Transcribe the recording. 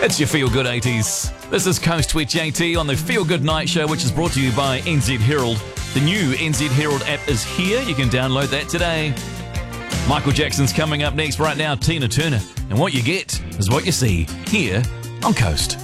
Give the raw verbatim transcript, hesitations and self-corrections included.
It's your Feel Good eighties. This is Coast with J T on the Feel Good Night Show, which is brought to you by N Z Herald. The new N Z Herald app is here. You can download that today. Michael Jackson's coming up next. Right now, Tina Turner. And what you get is what you see here on Coast.